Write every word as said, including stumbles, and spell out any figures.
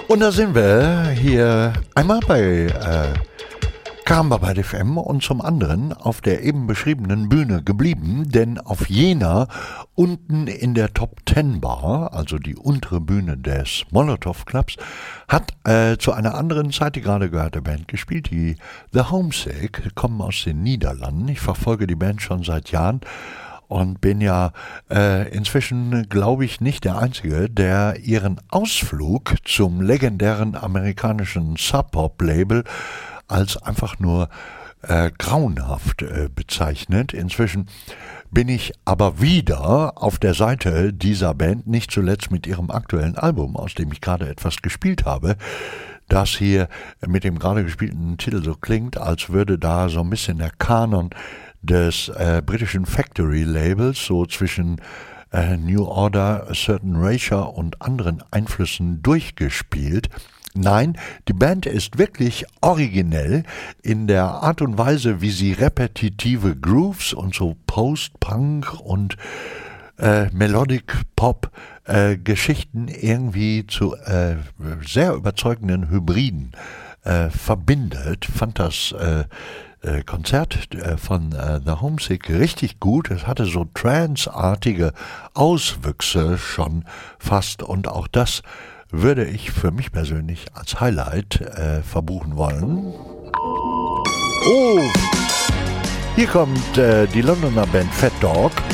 Und da sind wir hier einmal bei äh, Karambabad F M und zum anderen auf der eben beschriebenen Bühne geblieben, denn auf jener unten in der Top Ten Bar, also die untere Bühne des Molotov Clubs, hat äh, zu einer anderen Zeit die gerade gehörte Band gespielt, die The Homesick, kommen aus den Niederlanden. Ich verfolge die Band schon seit Jahren und bin ja äh, inzwischen, glaube ich, nicht der Einzige, der ihren Ausflug zum legendären amerikanischen Sub-Pop-Label als einfach nur äh, grauenhaft äh, bezeichnet. Inzwischen bin ich aber wieder auf der Seite dieser Band, nicht zuletzt mit ihrem aktuellen Album, aus dem ich gerade etwas gespielt habe, das hier mit dem gerade gespielten Titel so klingt, als würde da so ein bisschen der Kanon des äh, britischen Factory-Labels so zwischen äh, New Order, Certain Erasure und anderen Einflüssen durchgespielt. Nein, die Band ist wirklich originell in der Art und Weise, wie sie repetitive Grooves und so Post-Punk und äh, Melodic-Pop-Geschichten äh, irgendwie zu äh, sehr überzeugenden Hybriden äh, verbindet. Fand das äh, äh, Konzert äh, von äh, The Homesick richtig gut. Es hatte so Trance-artige Auswüchse schon fast und auch das würde ich für mich persönlich als Highlight äh, verbuchen wollen. Oh, hier kommt äh, die Londoner Band Fat Dog